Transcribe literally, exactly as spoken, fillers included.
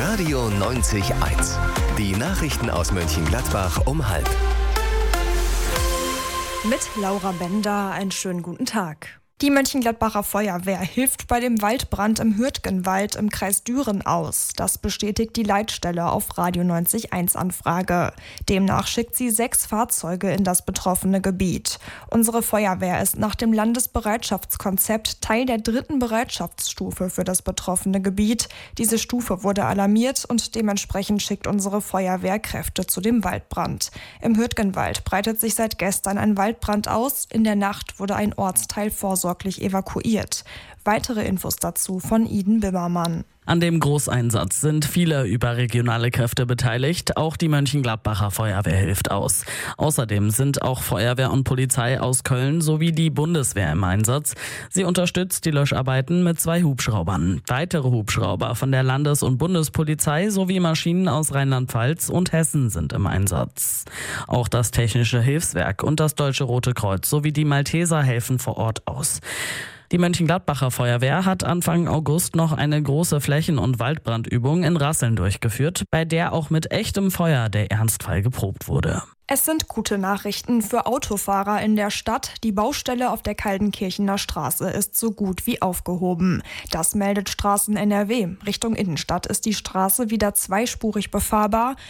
Radio neunzig Komma eins. Die Nachrichten aus Mönchengladbach um halb. Mit Laura Bender, einen schönen guten Tag. Die Mönchengladbacher Feuerwehr hilft bei dem Waldbrand im Hürtgenwald im Kreis Düren aus. Das bestätigt die Leitstelle auf Radio neunzig Komma eins Anfrage. Demnach schickt sie sechs Fahrzeuge in das betroffene Gebiet. Unsere Feuerwehr ist nach dem Landesbereitschaftskonzept Teil der dritten Bereitschaftsstufe für das betroffene Gebiet. Diese Stufe wurde alarmiert und dementsprechend schickt unsere Feuerwehr Kräfte zu dem Waldbrand. Im Hürtgenwald breitet sich seit gestern ein Waldbrand aus. In der Nacht wurde ein Ortsteil vorsorglich evakuiert. Weitere Infos dazu von Iden Bimmermann. An dem Großeinsatz sind viele überregionale Kräfte beteiligt. Auch die Mönchengladbacher Feuerwehr hilft aus. Außerdem sind auch Feuerwehr und Polizei aus Köln sowie die Bundeswehr im Einsatz. Sie unterstützt die Löscharbeiten mit zwei Hubschraubern. Weitere Hubschrauber von der Landes- und Bundespolizei sowie Maschinen aus Rheinland-Pfalz und Hessen sind im Einsatz. Auch das Technische Hilfswerk und das Deutsche Rote Kreuz sowie die Malteser helfen vor Ort aus. Die Mönchengladbacher Feuerwehr hat Anfang August noch eine große Flächen- und Waldbrandübung in Rasseln durchgeführt, bei der auch mit echtem Feuer der Ernstfall geprobt wurde. Es sind gute Nachrichten für Autofahrer in der Stadt. Die Baustelle auf der Kaldenkirchener Straße ist so gut wie aufgehoben. Das meldet Straßen N R W. Richtung Innenstadt ist die Straße wieder zweispurig befahrbar.